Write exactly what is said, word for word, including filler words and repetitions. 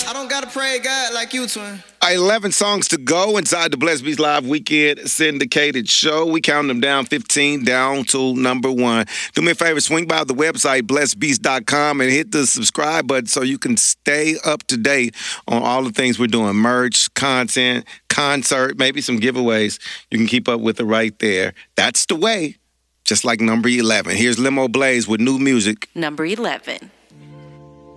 I don't gotta pray God like you, twin. eleven songs to go inside the Blessed Beats Live Weekend syndicated show. We count them down fifteen down to number one. Do me a favor, swing by the website, blessed beats dot com, and hit the subscribe button so you can stay up to date on all the things we're doing. Merch, content, concert, maybe some giveaways. You can keep up with it right there. That's the way, just like number eleven. Here's Limo Blaze with new music. Number eleven.